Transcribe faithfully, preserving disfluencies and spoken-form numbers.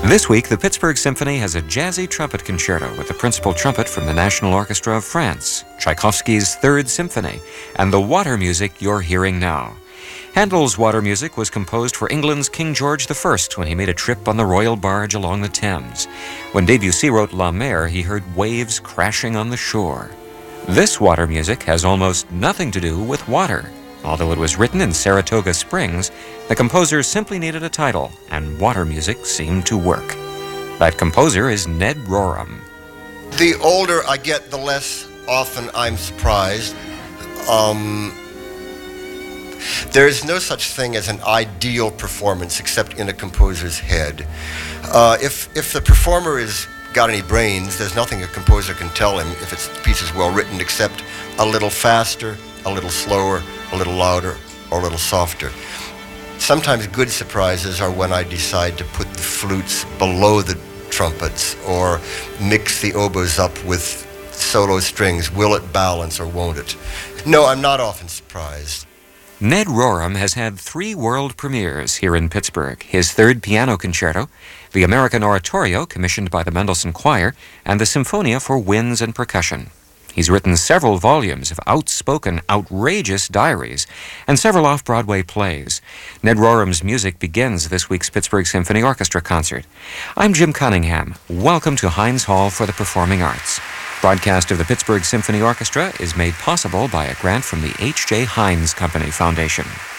This week, the Pittsburgh Symphony has a jazzy trumpet concerto with the principal trumpet from the National Orchestra of France, Tchaikovsky's Third Symphony, and the water music you're hearing now. Handel's water music was composed for England's King George the First when he made a trip on the royal barge along the Thames. When Debussy wrote La Mer, he heard waves crashing on the shore. This water music has almost nothing to do with water. Although it was written in Saratoga Springs, the composer simply needed a title, and water music seemed to work. That composer is Ned Rorem. The older I get, the less often I'm surprised. Um, there's no such thing as an ideal performance except in a composer's head. Uh, if, if the performer has got any brains, there's nothing a composer can tell him if its piece is well written except a little faster, a little slower, a little louder, or a little softer. Sometimes good surprises are when I decide to put the flutes below the trumpets or mix the oboes up with solo strings. Will it balance or won't it? No, I'm not often surprised. Ned Rorem has had three world premieres here in Pittsburgh: his third piano concerto, the American Oratorio commissioned by the Mendelssohn Choir, and the Symphonia for winds and percussion. He's written several volumes of outspoken, outrageous diaries and several off-Broadway plays. Ned Rorem's music begins this week's Pittsburgh Symphony Orchestra concert. I'm Jim Cunningham. Welcome to Heinz Hall for the Performing Arts. Broadcast of the Pittsburgh Symphony Orchestra is made possible by a grant from the H J Heinz Company Foundation.